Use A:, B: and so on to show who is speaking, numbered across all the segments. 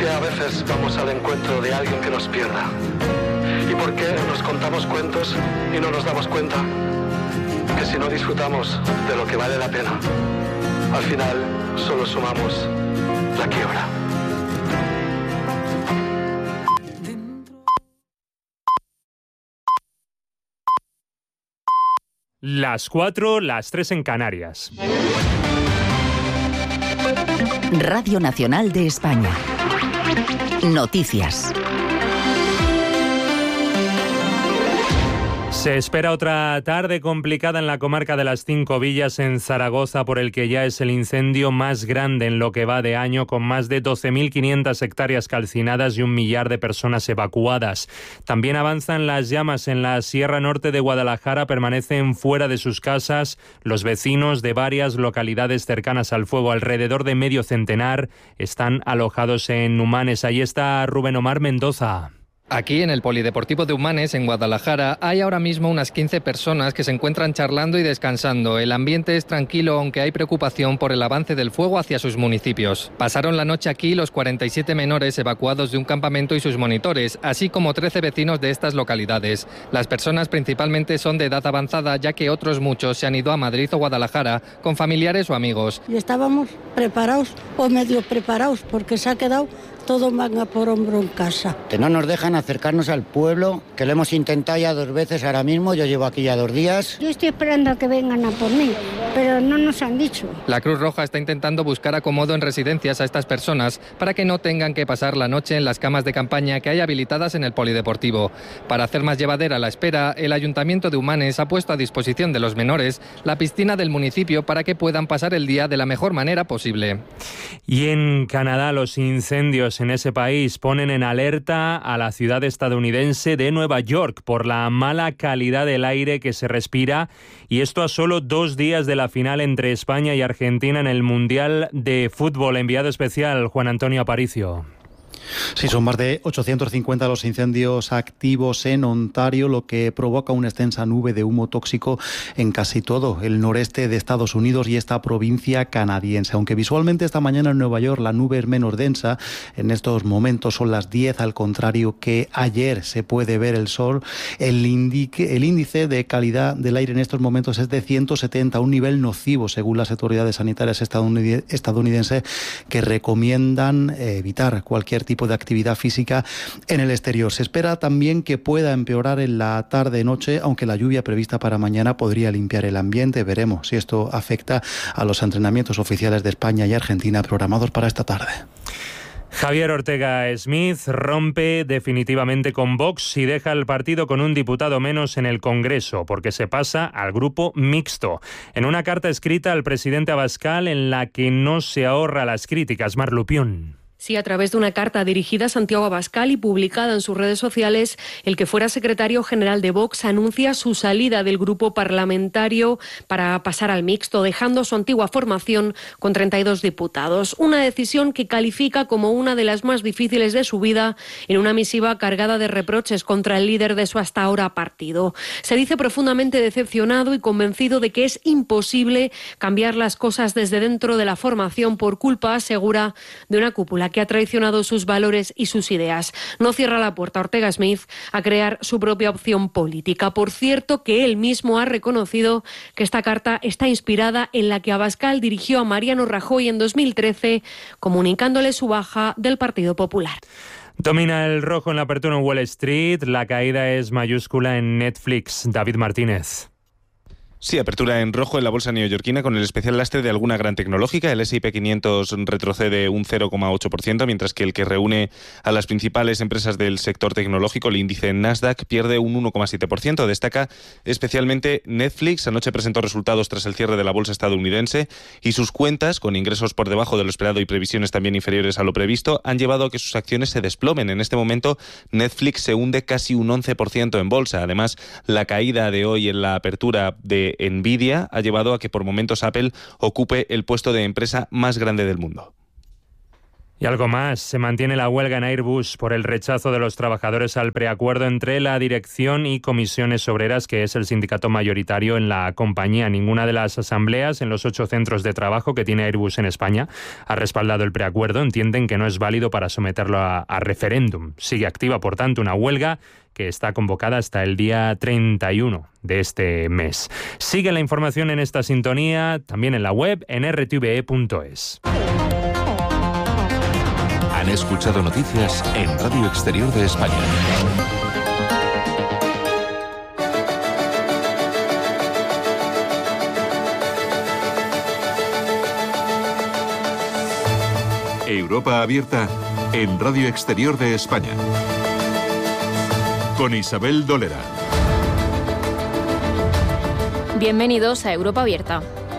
A: qué a veces vamos al encuentro de alguien que nos pierda? ¿Y por qué nos contamos cuentos y no nos damos cuenta que si no disfrutamos de lo que vale la pena, al final solo sumamos la quiebra?
B: Las 4, las 3 en Canarias.
C: Radio Nacional de España. Noticias.
B: Se espera otra tarde complicada en la comarca de las Cinco Villas, en Zaragoza, por el que ya es el incendio más grande en lo que va de año, con más de 12.500 hectáreas calcinadas y 1 millar de personas evacuadas. También avanzan las llamas en la Sierra Norte de Guadalajara, permanecen fuera de sus casas los vecinos de varias localidades cercanas al fuego. Alrededor de medio centenar están alojados en Humanes. Ahí está Rubén Omar Mendoza.
D: Aquí en el Polideportivo de Humanes, en Guadalajara, hay ahora mismo unas 15 personas que se encuentran charlando y descansando. El ambiente es tranquilo, aunque hay preocupación por el avance del fuego hacia sus municipios. Pasaron la noche aquí los 47 menores evacuados de un campamento y sus monitores, así como 13 vecinos de estas localidades. Las personas principalmente son de edad avanzada, ya que otros muchos se han ido a Madrid o Guadalajara con familiares o amigos.
E: Y estábamos preparados o medio preparados porque se ha quedado todo manga por hombro en casa.
F: Que no nos dejan acercarnos al pueblo, que lo hemos intentado ya 2 veces ahora mismo, yo llevo aquí ya 2 días.
G: Yo estoy esperando a que vengan a por mí, pero no nos han dicho.
D: La Cruz Roja está intentando buscar acomodo en residencias a estas personas para que no tengan que pasar la noche en las camas de campaña que hay habilitadas en el Polideportivo. Para hacer más llevadera la espera, el Ayuntamiento de Humanes ha puesto a disposición de los menores la piscina del municipio para que puedan pasar el día de la mejor manera posible.
B: Y en Canadá, los incendios en ese país ponen en alerta a la ciudad estadounidense de Nueva York por la mala calidad del aire que se respira, y esto a solo 2 días de la final entre España y Argentina en el Mundial de Fútbol. Enviado especial Juan Antonio Aparicio.
H: Sí, son más de 850 los incendios activos en Ontario, lo que provoca una extensa nube de humo tóxico en casi todo el noreste de Estados Unidos y esta provincia canadiense. Aunque visualmente esta mañana en Nueva York la nube es menos densa, en estos momentos son las 10, al contrario que ayer se puede ver el sol. El índice de calidad del aire en estos momentos es de 170, un nivel nocivo según las autoridades sanitarias estadounidenses, que recomiendan evitar cualquier tipo de actividad física en el exterior. Se espera también que pueda empeorar en la tarde-noche, aunque la lluvia prevista para mañana podría limpiar el ambiente. Veremos si esto afecta a los entrenamientos oficiales de España y Argentina programados para esta tarde.
B: Javier Ortega Smith rompe definitivamente con Vox y deja el partido con un diputado menos en el Congreso, porque se pasa al grupo mixto. En una carta escrita al presidente Abascal, en la que no se ahorra las críticas, Mar Lupión.
I: Sí, a través de una carta dirigida a Santiago Abascal y publicada en sus redes sociales, el que fuera secretario general de Vox anuncia su salida del grupo parlamentario para pasar al mixto, dejando su antigua formación con 32 diputados. Una decisión que califica como una de las más difíciles de su vida, en una misiva cargada de reproches contra el líder de su hasta ahora partido. Se dice profundamente decepcionado y convencido de que es imposible cambiar las cosas desde dentro de la formación por culpa, asegura, de una cúpula que ha traicionado sus valores y sus ideas. No cierra la puerta Ortega Smith a crear su propia opción política. Por cierto, que él mismo ha reconocido que esta carta está inspirada en la que Abascal dirigió a Mariano Rajoy en 2013, comunicándole su baja del Partido Popular.
B: Domina el rojo en la apertura en Wall Street. La caída es mayúscula en Netflix. David Martínez.
J: Sí, apertura en rojo en la bolsa neoyorquina con el especial lastre de alguna gran tecnológica. El S&P 500 retrocede un 0,8%, mientras que el que reúne a las principales empresas del sector tecnológico, el índice Nasdaq, pierde un 1,7%. Destaca especialmente Netflix. Anoche presentó resultados tras el cierre de la bolsa estadounidense y sus cuentas, con ingresos por debajo de lo esperado y previsiones también inferiores a lo previsto, han llevado a que sus acciones se desplomen. En este momento, Netflix se hunde casi un 11% en bolsa. Además, la caída de hoy en la apertura de Nvidia ha llevado a que por momentos Apple ocupe el puesto de empresa más grande del mundo.
B: Y algo más, se mantiene la huelga en Airbus por el rechazo de los trabajadores al preacuerdo entre la dirección y comisiones obreras, que es el sindicato mayoritario en la compañía. Ninguna de las asambleas en los 8 centros de trabajo que tiene Airbus en España ha respaldado el preacuerdo. Entienden que no es válido para someterlo a referéndum. Sigue activa, por tanto, una huelga que está convocada hasta el día 31 de este mes. Sigue la información en esta sintonía, también en la web, en rtve.es.
K: Han escuchado noticias en Radio Exterior de España. Europa abierta en Radio Exterior de España. Con Isabel Dolera.
L: Bienvenidos a Europa abierta.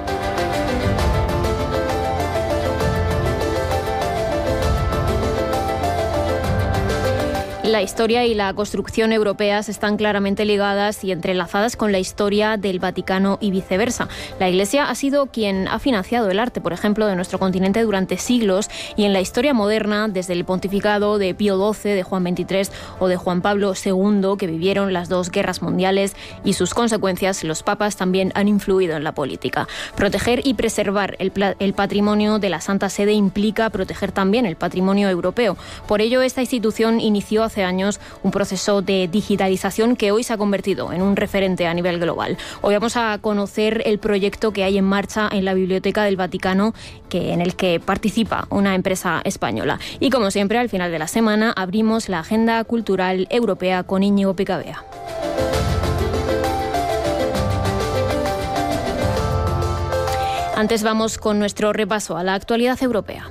L: La historia y la construcción europeas están claramente ligadas y entrelazadas con la historia del Vaticano y viceversa. La Iglesia ha sido quien ha financiado el arte, por ejemplo, de nuestro continente durante siglos, y en la historia moderna, desde el pontificado de Pío XII, de Juan XXIII o de Juan Pablo II, que vivieron las 2 guerras mundiales y sus consecuencias, los papas también han influido en la política. Proteger y preservar el patrimonio de la Santa Sede implica proteger también el patrimonio europeo. Por ello, esta institución inició hace años un proceso de digitalización que hoy se ha convertido en un referente a nivel global. Hoy vamos a conocer el proyecto que hay en marcha en la Biblioteca del Vaticano, en el que participa una empresa española. Y como siempre, al final de la semana abrimos la agenda cultural europea con Íñigo Picabea. Antes vamos con nuestro repaso a la actualidad europea.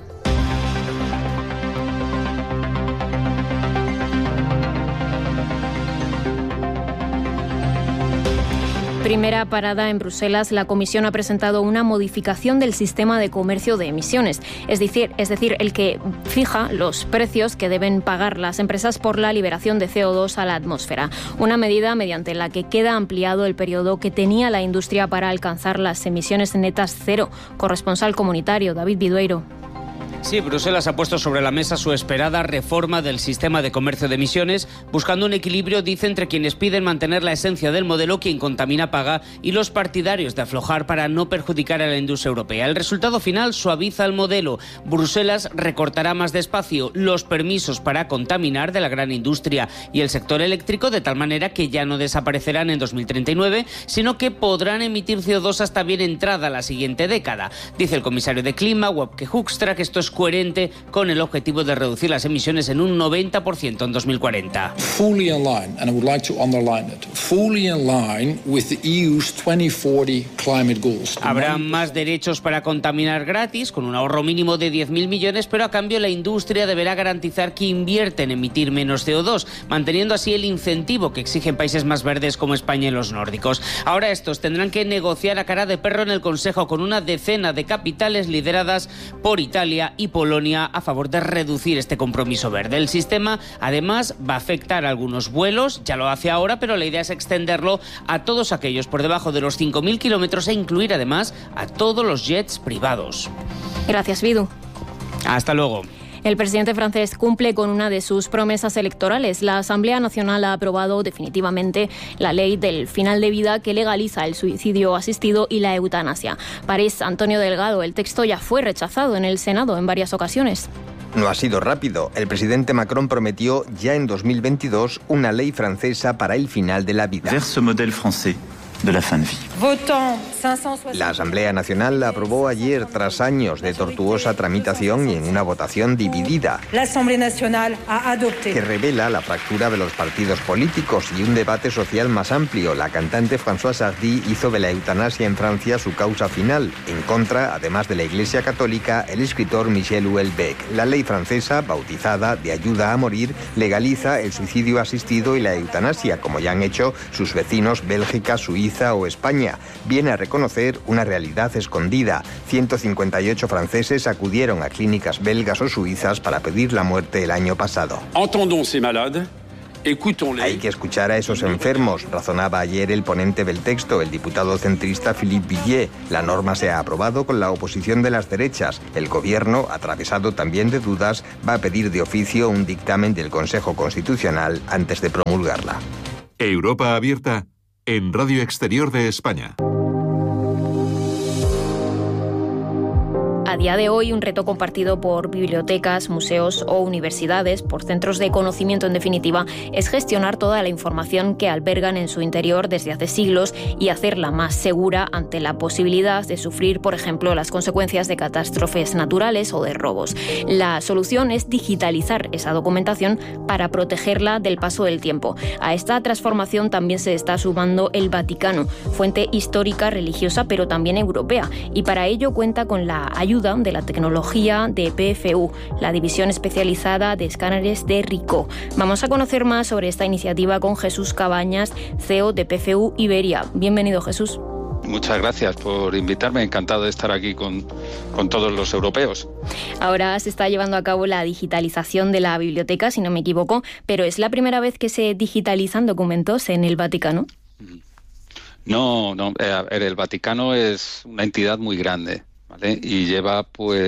L: Primera parada en Bruselas, la Comisión ha presentado una modificación del sistema de comercio de emisiones, es decir, el que fija los precios que deben pagar las empresas por la liberación de CO2 a la atmósfera. Una medida mediante la que queda ampliado el periodo que tenía la industria para alcanzar las emisiones netas cero. Corresponsal comunitario, David Vidueiro.
M: Sí, Bruselas ha puesto sobre la mesa su esperada reforma del sistema de comercio de emisiones, buscando un equilibrio, dice, entre quienes piden mantener la esencia del modelo, quien contamina paga, y los partidarios de aflojar para no perjudicar a la industria europea. El resultado final suaviza el modelo. Bruselas recortará más despacio los permisos para contaminar de la gran industria y el sector eléctrico, de tal manera que ya no desaparecerán en 2039, sino que podrán emitir CO2 hasta bien entrada la siguiente década. Dice el comisario de Clima, Wopke Hoekstra, que esto es coherente con el objetivo de reducir las emisiones en un 90% en 2040.
N: Fully in line, and I would like to underline it, fully in line with the EU's 2040 climate goals.
M: Habrá más derechos para contaminar gratis, con un ahorro mínimo de 10.000 millones, pero a cambio la industria deberá garantizar que invierte en emitir menos CO2, manteniendo así el incentivo que exigen países más verdes como España y los nórdicos. Ahora estos tendrán que negociar a cara de perro en el Consejo con una decena de capitales lideradas por Italia y Polonia a favor de reducir este compromiso verde. El sistema, además, va a afectar a algunos vuelos, ya lo hace ahora, pero la idea es extenderlo a todos aquellos por debajo de los 5.000 kilómetros e incluir además a todos los jets privados.
L: Gracias, Vidu.
M: Hasta luego.
L: El presidente francés cumple con una de sus promesas electorales. La Asamblea Nacional ha aprobado definitivamente la ley del final de vida que legaliza el suicidio asistido y la eutanasia. París, Antonio Delgado, el texto ya fue rechazado en el Senado en varias ocasiones.
O: No ha sido rápido. El presidente Macron prometió ya en 2022 una ley francesa para el final de la vida.
P: Vers ce modèle français de la fin de vie.
O: La Asamblea Nacional la aprobó ayer tras años de tortuosa tramitación y en una votación dividida que revela la fractura de los partidos políticos y un debate social más amplio. La cantante Françoise Hardy hizo de la eutanasia en Francia su causa final. En contra, además de la Iglesia Católica, el escritor Michel Houellebecq. La ley francesa, bautizada de ayuda a morir, legaliza el suicidio asistido y la eutanasia, como ya han hecho sus vecinos Bélgica, Suiza o España. Viene a reconocer una realidad escondida. 158 franceses acudieron a clínicas belgas o suizas para pedir la muerte el año pasado.
Q: Entendons ces malades
O: Hay que escuchar a esos enfermos, razonaba ayer el ponente del texto, el diputado centrista Philippe Villiers. La norma se ha aprobado con la oposición de las derechas. El gobierno, atravesado también de dudas, va a pedir de oficio un dictamen del Consejo Constitucional antes de promulgarla.
K: Europa Abierta en Radio Exterior de España.
L: A día de hoy, un reto compartido por bibliotecas, museos o universidades, por centros de conocimiento en definitiva, es gestionar toda la información que albergan en su interior desde hace siglos y hacerla más segura ante la posibilidad de sufrir, por ejemplo, las consecuencias de catástrofes naturales o de robos. La solución es digitalizar esa documentación para protegerla del paso del tiempo. A esta transformación también se está sumando el Vaticano, fuente histórica, religiosa, pero también europea, y para ello cuenta con la ayuda de la tecnología de PFU, la división especializada de escáneres de Ricoh. Vamos a conocer más sobre esta iniciativa con Jesús Cabañas, CEO de PFU Iberia. Bienvenido, Jesús.
Q: Muchas gracias por invitarme, encantado de estar aquí con todos los europeos.
L: Ahora se está llevando a cabo la digitalización de la biblioteca, si no me equivoco, pero ¿es la primera vez que se digitalizan documentos en el Vaticano?
Q: No, a ver, el Vaticano es una entidad muy grande, ¿vale? Y lleva,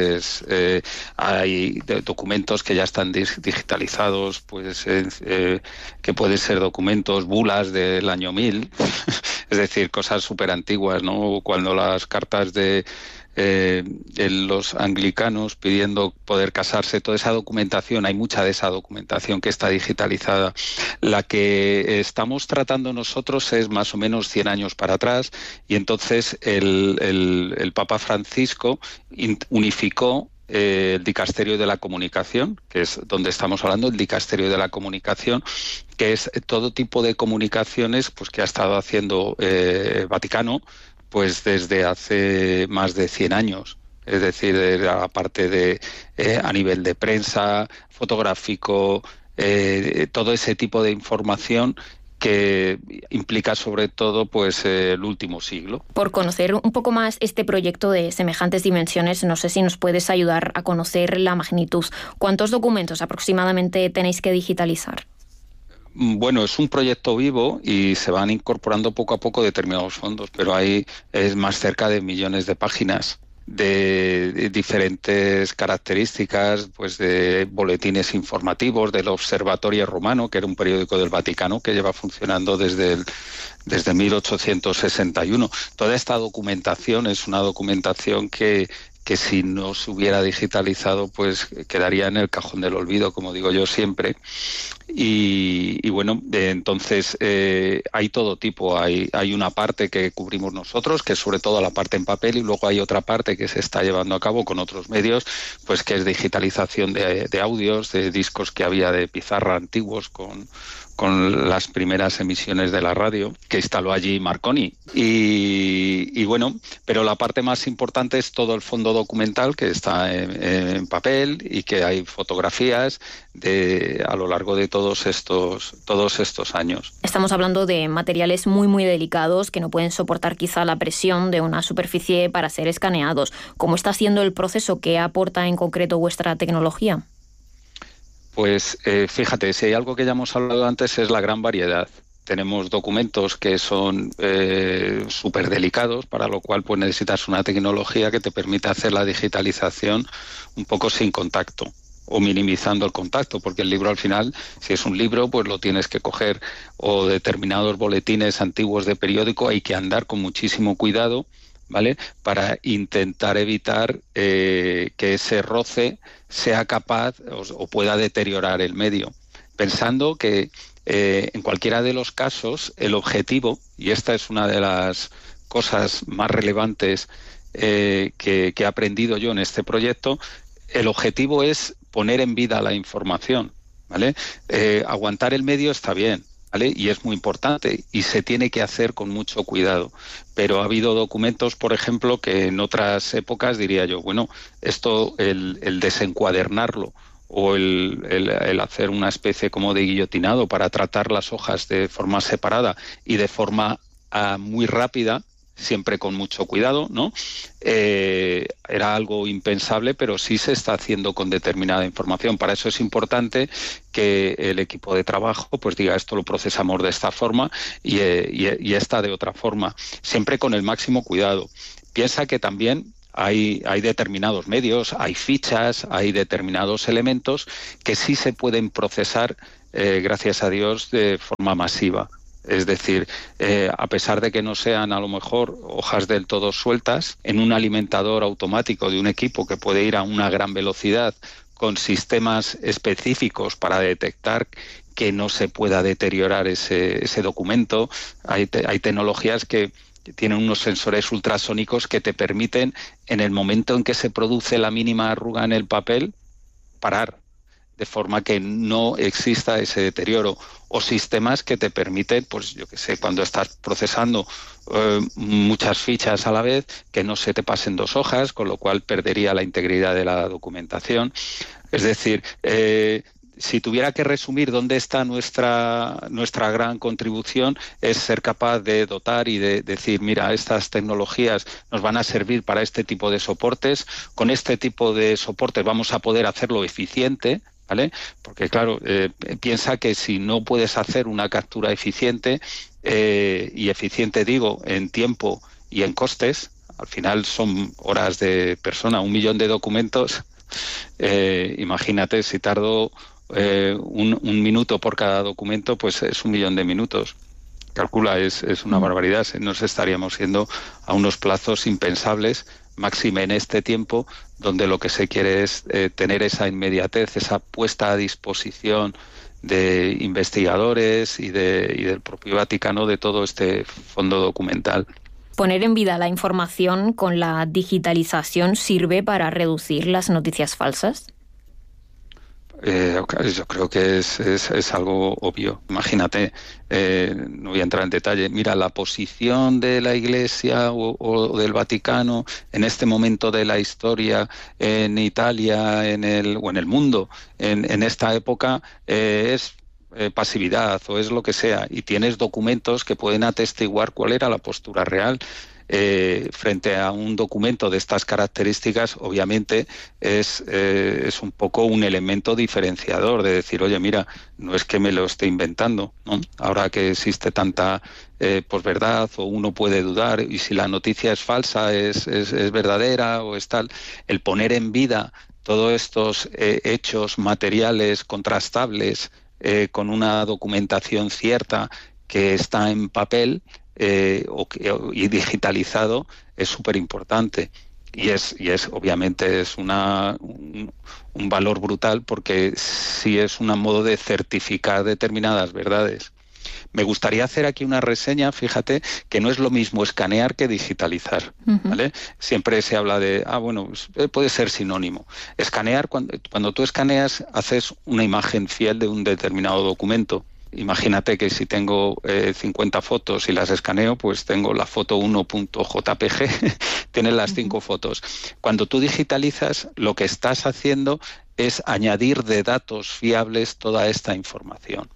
Q: hay documentos que ya están digitalizados, que pueden ser documentos, bulas del año 1000, es decir, cosas súper antiguas, ¿no? Cuando las cartas de los anglicanos pidiendo poder casarse, toda esa documentación, hay mucha de esa documentación que está digitalizada. La que estamos tratando nosotros es más o menos 100 años para atrás, y entonces el Papa Francisco unificó el Dicasterio de la Comunicación, que es donde estamos hablando, el Dicasterio de la Comunicación, que es todo tipo de comunicaciones que ha estado haciendo Vaticano desde hace más de 100 años. Es decir, aparte de a nivel de prensa, fotográfico, todo ese tipo de información que implica sobre todo el último siglo.
L: Por conocer un poco más este proyecto de semejantes dimensiones, no sé si nos puedes ayudar a conocer la magnitud. ¿Cuántos documentos aproximadamente tenéis que digitalizar?
Q: Bueno, es un proyecto vivo y se van incorporando poco a poco determinados fondos, pero ahí es más cerca de millones de páginas de diferentes características, de boletines informativos del Observatorio Romano, que era un periódico del Vaticano que lleva funcionando desde 1861. Toda esta documentación es una documentación que si no se hubiera digitalizado quedaría en el cajón del olvido, como digo yo siempre. Y bueno, entonces hay todo tipo. Hay una parte que cubrimos nosotros, que es sobre todo la parte en papel, y luego hay otra parte que se está llevando a cabo con otros medios, que es digitalización de audios, de discos que había de pizarra antiguos con las primeras emisiones de la radio que instaló allí Marconi. Y bueno, pero la parte más importante es todo el fondo documental, que está en papel y que hay fotografías a lo largo de todos estos años.
L: Estamos hablando de materiales muy, muy delicados que no pueden soportar quizá la presión de una superficie para ser escaneados. ¿Cómo está siendo el proceso? ¿Qué aporta en concreto vuestra tecnología?
Q: Fíjate, si hay algo que ya hemos hablado antes es la gran variedad. Tenemos documentos que son súper delicados, para lo cual necesitas una tecnología que te permita hacer la digitalización un poco sin contacto o minimizando el contacto, porque el libro al final, si es un libro, lo tienes que coger, o determinados boletines antiguos de periódico, hay que andar con muchísimo cuidado, ¿vale?, para intentar evitar que ese roce sea capaz o pueda deteriorar el medio. Pensando que en cualquiera de los casos el objetivo, y esta es una de las cosas más relevantes que he aprendido yo en este proyecto, el objetivo es poner en vida la información, ¿vale? Aguantar el medio está bien, ¿vale?, y es muy importante y se tiene que hacer con mucho cuidado, pero ha habido documentos, por ejemplo, que en otras épocas diría yo, esto, el desencuadernarlo o el hacer una especie como de guillotinado para tratar las hojas de forma separada y de forma muy rápida, siempre con mucho cuidado, ¿no? Era algo impensable, pero sí se está haciendo con determinada información. Para eso es importante que el equipo de trabajo pues diga esto lo procesamos de esta forma y esta de otra forma, siempre con el máximo cuidado. Piensa que también hay determinados medios, hay fichas, hay determinados elementos que sí se pueden procesar, gracias a Dios, de forma masiva. Es decir, a pesar de que no sean a lo mejor hojas del todo sueltas, en un alimentador automático de un equipo que puede ir a una gran velocidad con sistemas específicos para detectar que no se pueda deteriorar ese documento, hay tecnologías que tienen unos sensores ultrasónicos que te permiten, en el momento en que se produce la mínima arruga en el papel, parar, de forma que no exista ese deterioro, o sistemas que te permiten, pues yo qué sé, cuando estás procesando muchas fichas a la vez, que no se te pasen 2 hojas, con lo cual perdería la integridad de la documentación. Es decir, si tuviera que resumir dónde está nuestra gran contribución, es ser capaz de dotar y de decir, mira, estas tecnologías nos van a servir para este tipo de soportes, con este tipo de soportes vamos a poder hacerlo eficiente, ¿vale? Porque claro, piensa que si no puedes hacer una captura eficiente, y eficiente digo en tiempo y en costes, al final son horas de persona, 1 millón de documentos, imagínate si tardo un minuto por cada documento, pues es 1 millón de minutos. Calcula, es una barbaridad. Nos estaríamos yendo a unos plazos impensables, máxime en este tiempo, donde lo que se quiere es tener esa inmediatez, esa puesta a disposición de investigadores y del propio Vaticano de todo este fondo documental.
L: ¿Poner en vida la información con la digitalización sirve para reducir las noticias falsas?
Q: Yo creo que es algo obvio. Imagínate, no voy a entrar en detalle, mira, la posición de la Iglesia o del Vaticano en este momento de la historia en Italia o en el mundo, en esta época, es pasividad o es lo que sea, y tienes documentos que pueden atestiguar cuál era la postura real. Frente a un documento de estas características, obviamente es un poco un elemento diferenciador de decir, oye, mira, no es que me lo esté inventando, ¿no? Ahora que existe tanta posverdad, o uno puede dudar, y si la noticia es falsa, es verdadera o es tal, el poner en vida todos estos hechos materiales contrastables con una documentación cierta que está en papel, y digitalizado, es súper importante, y es obviamente es un valor brutal, porque sí es un modo de certificar determinadas verdades. Me gustaría hacer aquí una reseña, fíjate, que no es lo mismo escanear que digitalizar, ¿vale? Siempre se habla de, bueno, puede ser sinónimo. Escanear, cuando tú escaneas, haces una imagen fiel de un determinado documento. Imagínate que si tengo 50 fotos y las escaneo, pues tengo la foto 1.jpg, tienes las 5 fotos. Cuando tú digitalizas, lo que estás haciendo es añadir de datos fiables toda esta información.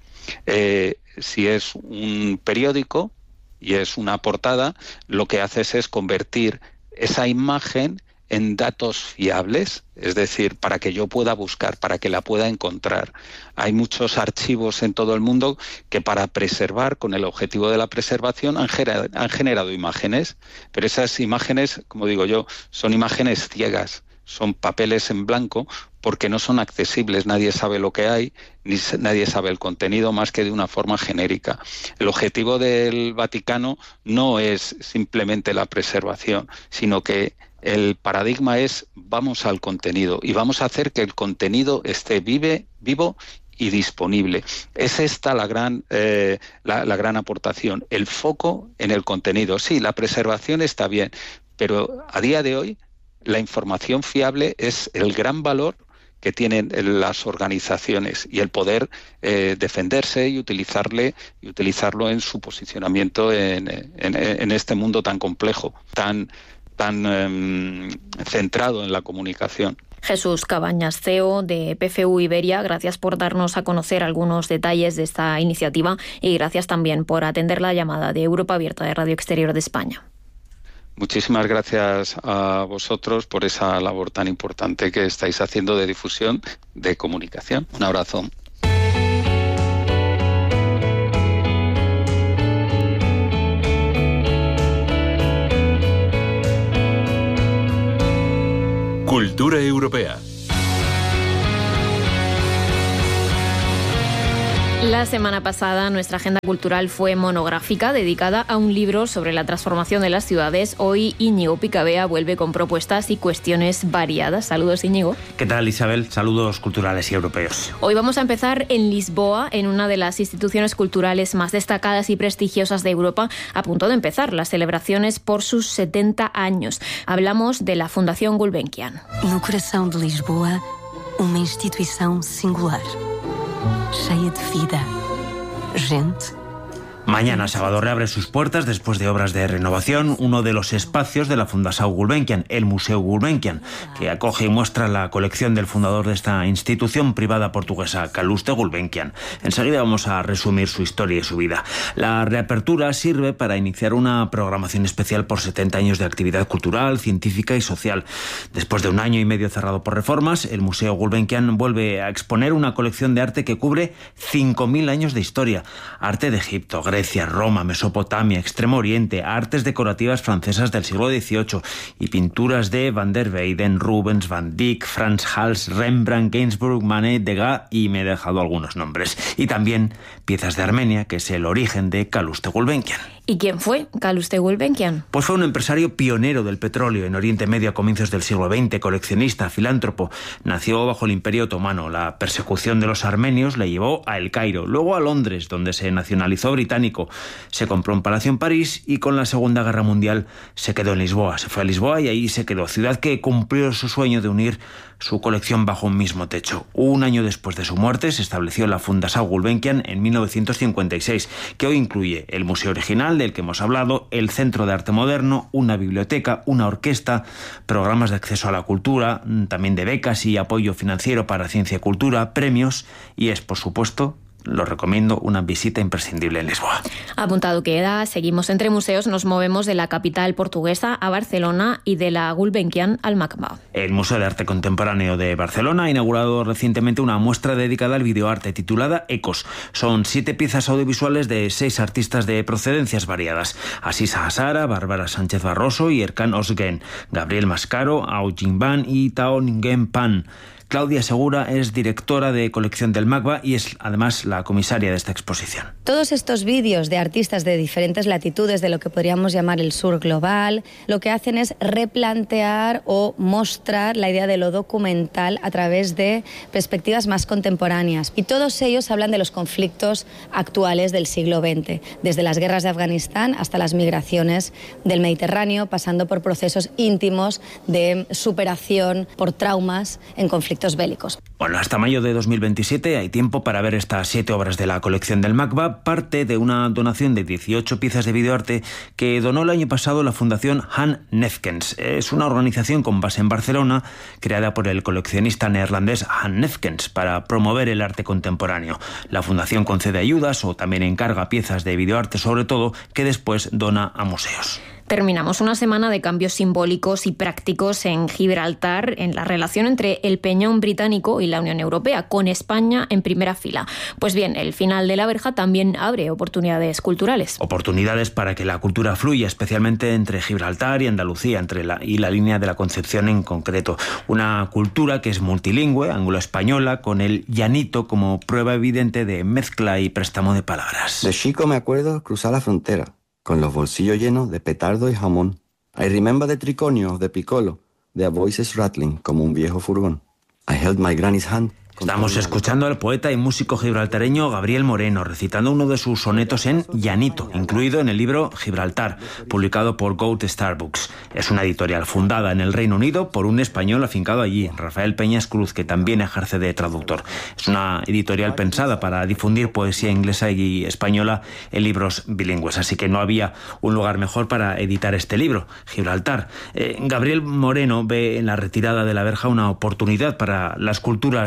Q: Si es un periódico y es una portada, lo que haces es convertir esa imagen en datos fiables, es decir, para que yo pueda buscar, para que la pueda encontrar. Hay muchos archivos en todo el mundo que, para preservar, con el objetivo de la preservación, han generado imágenes, pero esas imágenes, como digo yo, son imágenes ciegas, son papeles en blanco, porque no son accesibles, nadie sabe lo que hay, ni nadie sabe el contenido más que de una forma genérica. El objetivo del Vaticano no es simplemente la preservación, sino que el paradigma es, vamos al contenido y vamos a hacer que el contenido esté vivo y disponible. Es esta la gran aportación, el foco en el contenido. Sí, la preservación está bien, pero a día de hoy la información fiable es el gran valor que tienen las organizaciones, y el poder defenderse y utilizarlo en su posicionamiento en este mundo tan complejo, tan centrado en la comunicación.
L: Jesús Cabañas, CEO de PFU Iberia, gracias por darnos a conocer algunos detalles de esta iniciativa, y gracias también por atender la llamada de Europa Abierta de Radio Exterior de España.
Q: Muchísimas gracias a vosotros por esa labor tan importante que estáis haciendo de difusión, de comunicación. Un abrazo.
K: Cultura europea.
L: La semana pasada nuestra agenda cultural fue monográfica dedicada a un libro sobre la transformación de las ciudades. Hoy Íñigo Picabea vuelve con propuestas y cuestiones variadas. Saludos, Íñigo.
R: ¿Qué tal, Isabel? Saludos culturales y europeos.
L: Hoy vamos a empezar en Lisboa, en una de las instituciones culturales más destacadas y prestigiosas de Europa, a punto de empezar las celebraciones por sus 70 años. Hablamos de la Fundación Gulbenkian.
S: No coração de Lisboa, uma instituição singular. Cheia de vida, gente.
R: Mañana sábado reabre sus puertas después de obras de renovación uno de los espacios de la Fundación Gulbenkian, el Museo Gulbenkian, que acoge y muestra la colección del fundador de esta institución privada portuguesa, Calouste Gulbenkian. Enseguida vamos a resumir su historia y su vida. La reapertura sirve para iniciar una programación especial por 70 años de actividad cultural, científica y social. Después de un año y medio cerrado por reformas, el Museo Gulbenkian vuelve a exponer una colección de arte que cubre 5.000 años de historia. Arte de Egipto, Grecia, Roma, Mesopotamia, Extremo Oriente, artes decorativas francesas del siglo XVIII y pinturas de Van der Weyden, Rubens, Van Dyck, Frans Hals, Rembrandt, Gainsbourg, Manet, Degas y me he dejado algunos nombres. Y también piezas de Armenia, que es el origen de Calouste Gulbenkian.
L: ¿Y quién fue Calouste Gulbenkian?
R: Pues fue un empresario pionero del petróleo en Oriente Medio a comienzos del siglo XX, coleccionista, filántropo. Nació bajo el Imperio Otomano. La persecución de los armenios le llevó a El Cairo, luego a Londres, donde se nacionalizó británico. Se compró un palacio en París y con la Segunda Guerra Mundial se quedó en Lisboa. Se fue a Lisboa y ahí se quedó, ciudad que cumplió su sueño de unir su colección bajo un mismo techo. Un año después de su muerte se estableció la Fundación Gulbenkian en 1956, que hoy incluye el museo original del que hemos hablado, el Centro de Arte Moderno, una biblioteca, una orquesta, programas de acceso a la cultura, también de becas y apoyo financiero para ciencia y cultura, premios y es, por supuesto, lo recomiendo, una visita imprescindible en Lisboa.
L: Apuntado queda, seguimos entre museos, nos movemos de la capital portuguesa a Barcelona y de la Gulbenkian al MACBA.
R: El Museo de Arte Contemporáneo de Barcelona ha inaugurado recientemente una muestra dedicada al videoarte titulada Ecos. Son 7 piezas audiovisuales de 6 artistas de procedencias variadas: Asís Hassara, Bárbara Sánchez Barroso y Erkan Özgen, Gabriel Mascaro, Ao Jingban y Tao Nguyen Pan. Claudia Segura es directora de colección del MACBA y es además la comisaria de esta exposición.
T: Todos estos vídeos de artistas de diferentes latitudes de lo que podríamos llamar el sur global, lo que hacen es replantear o mostrar la idea de lo documental a través de perspectivas más contemporáneas. Y todos ellos hablan de los conflictos actuales del siglo XX, desde las guerras de Afganistán hasta las migraciones del Mediterráneo, pasando por procesos íntimos de superación por traumas en conflictos bélicos.
R: Bueno, hasta mayo de 2027 hay tiempo para ver estas 7 obras de la colección del MACBA, parte de una donación de 18 piezas de videoarte que donó el año pasado la Fundación Han Nefkens. Es una organización con base en Barcelona, creada por el coleccionista neerlandés Han Nefkens para promover el arte contemporáneo. La Fundación concede ayudas o también encarga piezas de videoarte, sobre todo, que después dona a museos.
L: Terminamos una semana de cambios simbólicos y prácticos en Gibraltar, en la relación entre el Peñón británico y la Unión Europea, con España en primera fila. Pues bien, el final de la verja también abre oportunidades culturales.
R: Oportunidades para que la cultura fluya, especialmente entre Gibraltar y Andalucía, entre la línea de la Concepción en concreto. Una cultura que es multilingüe, anglo-española, con el llanito como prueba evidente de mezcla y préstamo de palabras.
U: De chico me acuerdo cruzar la frontera, con los bolsillos llenos de petardo y jamón. I remember the triconio de Piccolo, their voices rattling como un viejo furgón. I held my granny's hand.
R: Estamos escuchando al poeta y músico gibraltareño Gabriel Moreno recitando uno de sus sonetos en llanito, incluido en el libro Gibraltar, publicado por Goat Star Books. Es una editorial fundada en el Reino Unido por un español afincado allí, Rafael Peñas Cruz, que también ejerce de traductor. Es una editorial pensada para difundir poesía inglesa y española en libros bilingües, así que no había un lugar mejor para editar este libro, Gibraltar. Gabriel Moreno ve en la retirada de la verja una oportunidad para las culturas del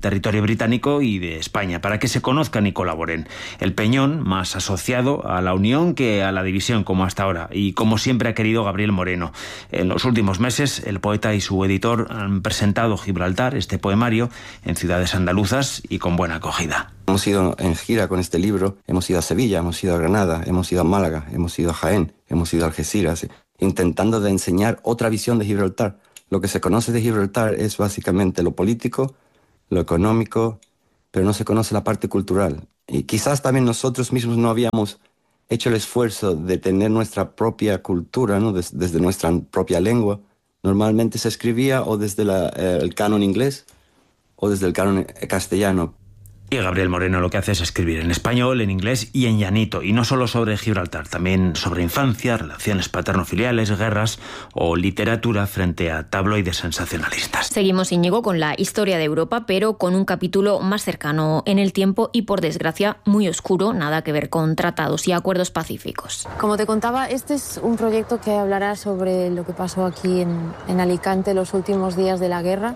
R: territorio británico y de España, para que se conozcan y colaboren. El Peñón, más asociado a la unión que a la división, como hasta ahora, y como siempre ha querido Gabriel Moreno. En los últimos meses, el poeta y su editor han presentado Gibraltar, este poemario, en ciudades andaluzas y con buena acogida.
U: Hemos ido en gira con este libro, hemos ido a Sevilla, hemos ido a Granada, hemos ido a Málaga, hemos ido a Jaén, hemos ido a Algeciras, intentando de enseñar otra visión de Gibraltar. Lo que se conoce de Gibraltar es básicamente lo político, lo económico, pero no se conoce la parte cultural. Y quizás también nosotros mismos no habíamos hecho el esfuerzo de tener nuestra propia cultura, ¿no? Desde nuestra propia lengua. Normalmente se escribía o desde el canon inglés o desde el canon castellano.
R: Y Gabriel Moreno lo que hace es escribir en español, en inglés y en llanito, y no solo sobre Gibraltar, también sobre infancia, relaciones paterno-filiales, guerras o literatura frente a tabloides sensacionalistas.
L: Seguimos, Íñigo, con la historia de Europa, pero con un capítulo más cercano en el tiempo y, por desgracia, muy oscuro, nada que ver con tratados y acuerdos pacíficos.
A: Como te contaba, este es un proyecto que hablará sobre lo que pasó aquí en Alicante los últimos días de la guerra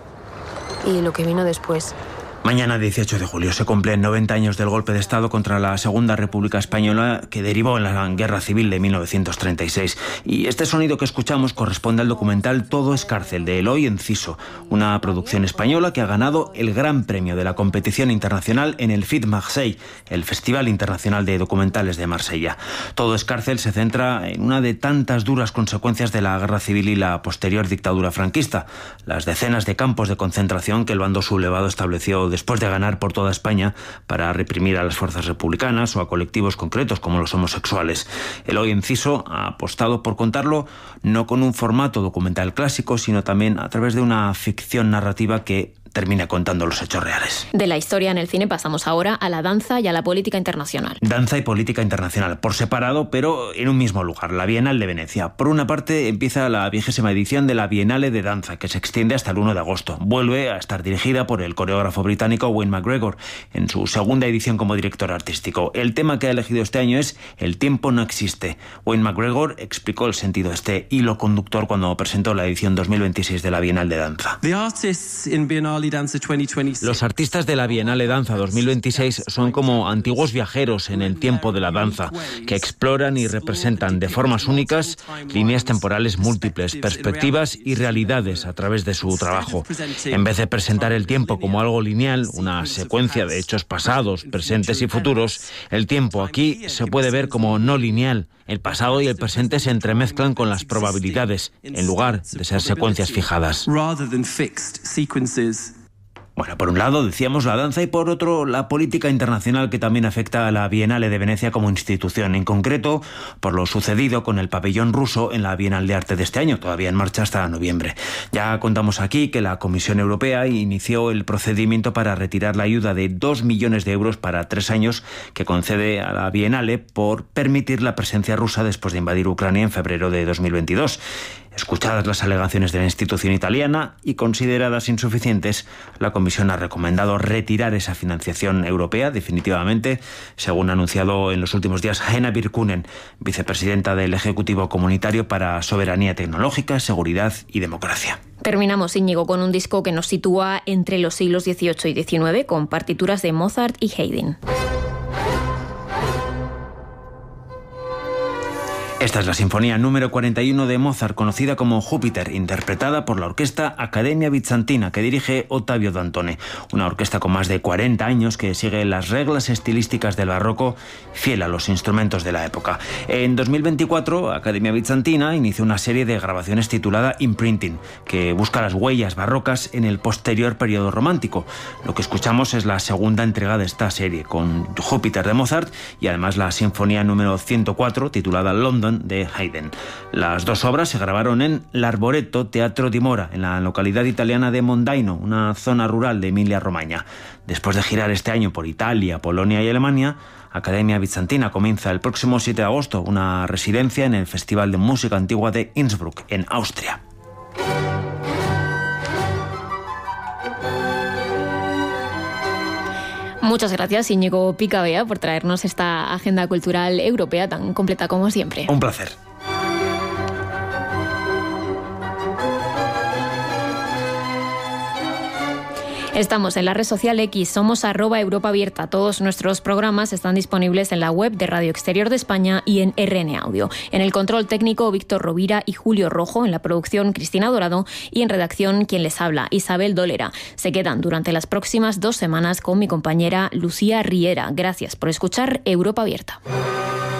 A: y lo que vino después.
R: Mañana, 18 de julio, se cumplen 90 años del golpe de Estado contra la Segunda República Española que derivó en la Guerra Civil de 1936. Y este sonido que escuchamos corresponde al documental Todo es cárcel, de Eloy Enciso, una producción española que ha ganado el gran premio de la competición internacional en el FID Marseille, el Festival Internacional de Documentales de Marsella. Todo es cárcel se centra en una de tantas duras consecuencias de la Guerra Civil y la posterior dictadura franquista, las decenas de campos de concentración que el bando sublevado estableció después de ganar por toda España para reprimir a las fuerzas republicanas o a colectivos concretos como los homosexuales. Eloy Enciso ha apostado por contarlo no con un formato documental clásico, sino también a través de una ficción narrativa que termina contando los hechos reales.
L: De la historia en el cine pasamos ahora a la danza y a la política internacional.
R: Danza y política internacional, por separado, pero en un mismo lugar, la Bienal de Venecia. Por una parte, empieza la 20ª edición de la Bienale de Danza, que se extiende hasta el 1 de agosto. Vuelve a estar dirigida por el coreógrafo británico Wayne McGregor, en su segunda edición como director artístico. El tema que ha elegido este año es El tiempo no existe. Wayne McGregor explicó el sentido de este hilo conductor cuando presentó la edición 2026 de la Bienal de Danza.
V: Los artistas de la Bienale Danza 2026 son como antiguos viajeros en el tiempo de la danza, que exploran y representan de formas únicas líneas temporales múltiples, perspectivas y realidades a través de su trabajo. En vez de presentar el tiempo como algo lineal, una secuencia de hechos pasados, presentes y futuros, el tiempo aquí se puede ver como no lineal. El pasado y el presente se entremezclan con las probabilidades, en lugar de ser secuencias fijadas.
R: Bueno, por un lado decíamos la danza y por otro la política internacional que también afecta a la Bienale de Venecia como institución, en concreto por lo sucedido con el pabellón ruso en la Bienal de Arte de este año, todavía en marcha hasta noviembre. Ya contamos aquí que la Comisión Europea inició el procedimiento para retirar la ayuda de 2 millones de euros para 3 años que concede a la Bienale por permitir la presencia rusa después de invadir Ucrania en febrero de 2022. Escuchadas las alegaciones de la institución italiana y consideradas insuficientes, la Comisión ha recomendado retirar esa financiación europea definitivamente, según ha anunciado en los últimos días Henna Virkkunen, vicepresidenta del Ejecutivo Comunitario para Soberanía Tecnológica, Seguridad y Democracia.
L: Terminamos, Íñigo, con un disco que nos sitúa entre los siglos XVIII y XIX, con partituras de Mozart y Haydn.
R: Esta es la sinfonía número 41 de Mozart, conocida como Júpiter, interpretada por la Orquesta Academia Bizantina, que dirige Ottavio Dantone, una orquesta con más de 40 años que sigue las reglas estilísticas del barroco, fiel a los instrumentos de la época. En 2024, Academia Bizantina inició una serie de grabaciones titulada Imprinting, que busca las huellas barrocas en el posterior periodo romántico. Lo que escuchamos es la segunda entrega de esta serie, con Júpiter de Mozart y además la sinfonía número 104, titulada London, de Haydn. Las dos obras se grabaron en l'Arboreto Teatro di Mora, en la localidad italiana de Mondaino, una zona rural de Emilia-Romagna. Después de girar este año por Italia, Polonia y Alemania, Academia Bizantina comienza el próximo 7 de agosto una residencia en el Festival de Música Antigua de Innsbruck, en Austria.
L: Muchas gracias, Íñigo Picabea, por traernos esta agenda cultural europea tan completa como siempre.
R: Un placer.
L: Estamos en la red social X, somos @EuropaAbierta. Todos nuestros programas están disponibles en la web de Radio Exterior de España y en RN Audio. En el control técnico, Víctor Rovira y Julio Rojo. En la producción, Cristina Dorado. Y en redacción, quien les habla, Isabel Dolera. Se quedan durante las próximas 2 semanas con mi compañera Lucía Riera. Gracias por escuchar Europa Abierta.